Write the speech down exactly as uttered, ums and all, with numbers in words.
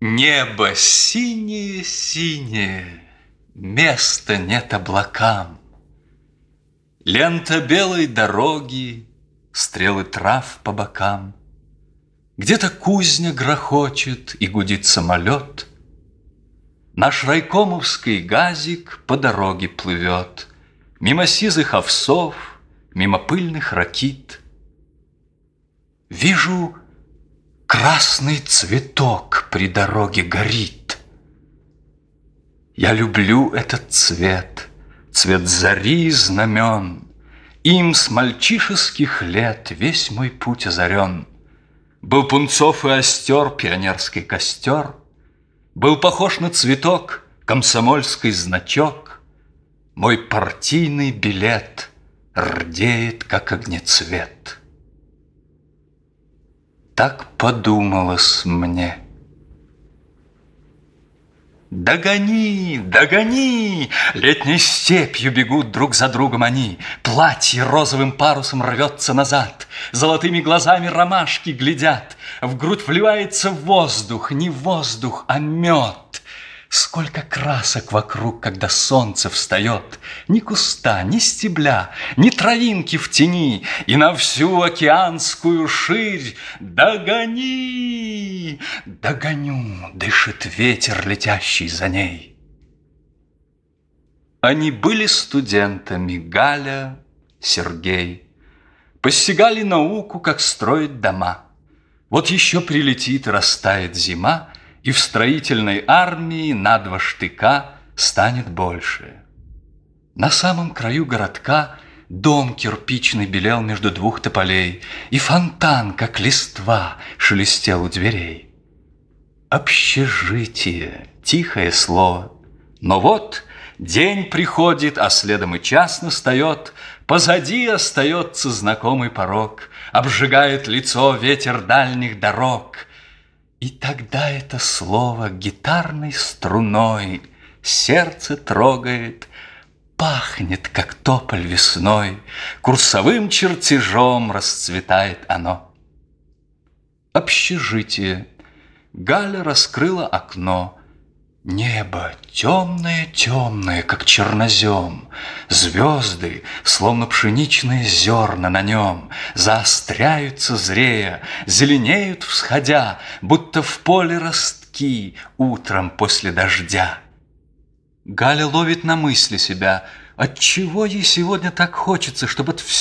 Небо синее-синее, места нет облакам. Лента белой дороги, стрелы трав по бокам. Где-то кузня грохочет и гудит самолет. Наш райкомовский газик по дороге плывет, мимо сизых овсов, мимо пыльных ракит. Вижу, красный цветок при дороге горит. Я люблю этот цвет, цвет зари и знамен. Им с мальчишеских лет весь мой путь озарен. Был пунцов и остер пионерский костер, был похож на цветок комсомольский значок. Мой партийный билет рдеет, как огнецвет. Так подумалось мне. Догони, догони! Летней степью бегут друг за другом они. Платье розовым парусом рвется назад. Золотыми глазами ромашки глядят. В грудь вливается воздух, не воздух, а мед. Сколько красок вокруг, когда солнце встает. Ни куста, ни стебля, ни травинки в тени. И на всю океанскую ширь догони, догоню, дышит ветер, летящий за ней. Они были студентами, Галя, Сергей. Постигали науку, как строить дома. Вот еще прилетит и растает зима, и в строительной армии на два штыка станет больше. На самом краю городка дом кирпичный белел между двух тополей, и фонтан, как листва, шелестел у дверей. Общежитие, тихое слово. Но вот день приходит, а следом и час настает. Позади остается знакомый порог, обжигает лицо ветер дальних дорог. И тогда это слово гитарной струной сердце трогает, пахнет, как тополь весной, курсовым чертежом расцветает оно. Общежитие. Галя раскрыла окно. Небо темное-темное, как чернозем. Звезды, словно пшеничные зерна на нем, заостряются зрея, зеленеют всходя, будто в поле ростки утром после дождя. Галя ловит на мысли себя, отчего ей сегодня так хочется, чтобы от всего